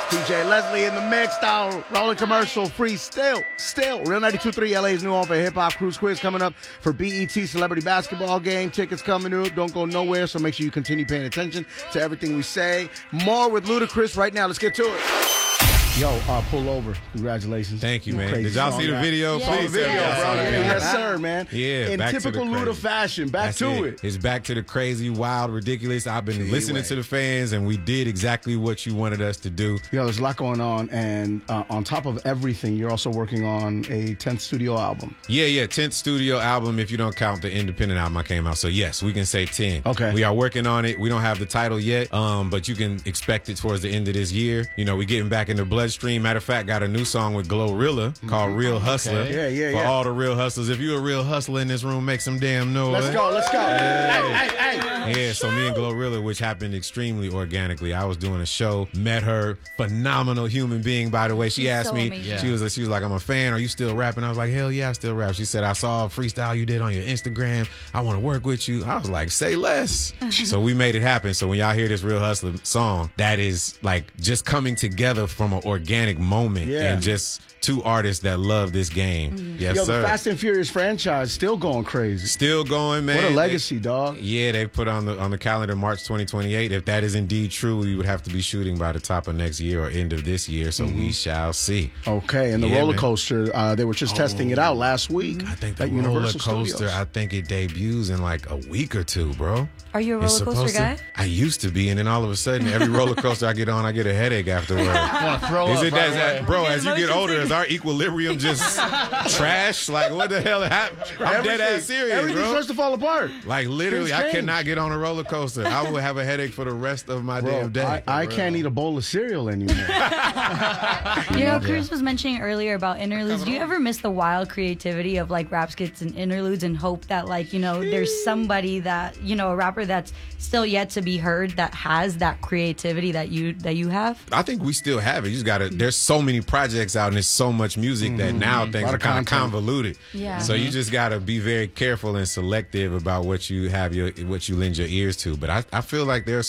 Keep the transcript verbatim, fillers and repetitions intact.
D J Leslie in the mix, down, rolling commercial free still, still. Real ninety-two point three, L A's new home for hip hop cruise quiz coming up for B E T Celebrity Basketball Game. Tickets coming up, don't go nowhere, so make sure you continue paying attention to everything we say. More with Ludacris right now. Let's get to it. Yo, uh, pull over. Congratulations. Thank you, you man. Did y'all see the guy. video? Yeah. Please, video, yeah, bro. Yeah, yeah. yes, sir, man. Yeah, in back typical to the Luda crazy. fashion. Back That's to it. it. It's back to the crazy, wild, ridiculous. I've been Gee, listening wait. to the fans, and we did exactly what you wanted us to do. Yo, there's a lot going on, and uh, on top of everything, you're also working on a tenth studio album. Yeah, yeah, tenth studio album if you don't count the independent album I came out. So, yes, we can say ten. Okay. We are working on it. We don't have the title yet, um, but you can expect it towards the end of this year. You know, we're getting back in the bloodstream. Matter of fact, got a new song with Glorilla called Real Hustler. Okay. Yeah, yeah, For yeah. all the real hustlers. If you're a real hustler in this room, make some damn noise. Let's go, let's go. Hey. Hey, hey, hey. Yeah, so me and Glorilla, which happened extremely organically. I was doing a show, met her, phenomenal human being, by the way. She She's asked so me, amazing. she was she was like, I'm a fan. Are you still rapping? I was like, hell yeah, I still rap. She said, I saw a freestyle you did on your Instagram. I want to work with you. I was like, say less. So we made it happen. So when y'all hear this Real Hustler song, that is like just coming together from an organic moment Yeah. and just two artists that love this game. Mm-hmm. Yes, Yo, sir. the Fast and Furious franchise still going crazy. Still going, man. What a They- legacy, dog. Yeah, they put on the on the calendar March twenty twenty-eight. If that is indeed true, we would have to be shooting by the top of next year or end of this year. So we shall see. Okay, and the Yeah, roller man. coaster, uh, they were just testing it out last week. I think the at roller Universal coaster. Studios. I think it debuts in like a week or two, bro. Are you a It's roller coaster supposed guy? to- I used to be, and then all of a sudden, every roller coaster I get on, I get a headache afterwards. Want to throw Is up it right that, that- away. bro? As you get Motion older, is our equilibrium just trash? Like what the hell happened? I'm dead ass serious, Everything bro. starts to fall apart. Like literally, Things I change. cannot get on a roller coaster. I will have a headache for the rest of my Bro, damn day. I, I can't eat a bowl of cereal anymore. You know, Chris was mentioning earlier about interludes. Do you ever miss the wild creativity of like rap skits and interludes and hope that like, you know, there's somebody that, you know, a rapper that's still yet to be heard that has that creativity that you that you have? I think we still have it. You just gotta. There's so many projects out and there's so much music that now things Lot are of kind of content. convoluted. Yeah. So you just gotta be very careful and selective about what you have your what you lend your ears to. But I, I feel like there's